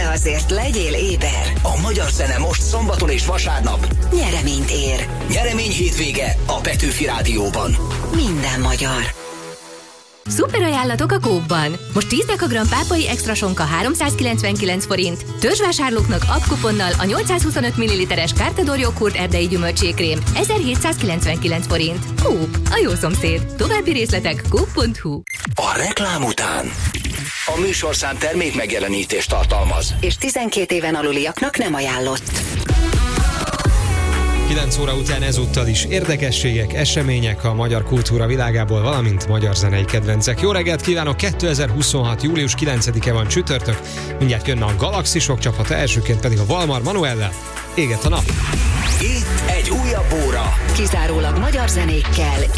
de azért legyél éber. A magyar zene most szombaton és vasárnap Nyereményt ér. Nyeremény hétvége a Petőfi Rádióban. Minden magyar. Szuper ajánlatok a Coop-ban. Most 10 dekagram pápai extra sonka 399 forint. Törzsvásárlóknak appkuponnal a 825 ml-es Cartador joghurt erdei gyümölcsékrém 1799 forint. Coop, a jó szomszéd. További részletek coop.hu. A reklám után a műsorszám termék megjelenítést tartalmaz. És 12 éven aluliaknak nem ajánlott. 9 óra után ezúttal is érdekességek, események a magyar kultúra világából, valamint magyar zenei kedvencek. Jó reggelt kívánok! 2026. július 9-e van csütörtök, mindjárt jönne a Galaxisok csapata, elsőként pedig a Valmar Manuellel. Éget a nap! Itt egy újabb óra. Kizárólag magyar zenékkel